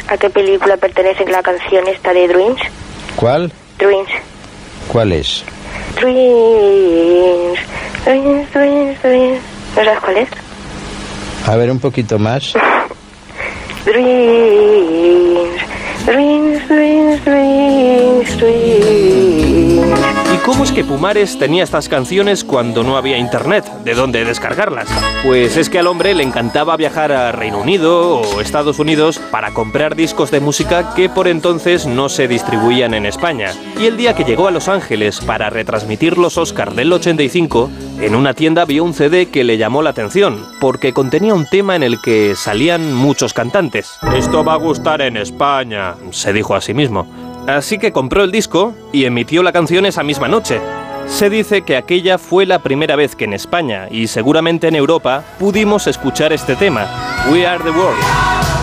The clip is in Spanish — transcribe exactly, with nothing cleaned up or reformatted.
¿A qué película pertenece la canción esta de Dreams? ¿Cuál? Dreams. ¿Cuál es? Dreams, dreams, dreams, dreams. ¿No sabes cuál es? A ver, un poquito más. Dreams, dreams, dreams, dreams, dreams. ¿Y cómo es que Pumares tenía estas canciones cuando no había internet? ¿De dónde descargarlas? Pues es que al hombre le encantaba viajar a Reino Unido o Estados Unidos para comprar discos de música que por entonces no se distribuían en España. Y el día que llegó a Los Ángeles para retransmitir los Oscars del ochenta y cinco, en una tienda vio un C D que le llamó la atención, porque contenía un tema en el que salían muchos cantantes. «Esto va a gustar en España», se dijo a sí mismo. Así que compró el disco y emitió la canción esa misma noche. Se dice que aquella fue la primera vez que en España, y seguramente en Europa, pudimos escuchar este tema, We Are The World.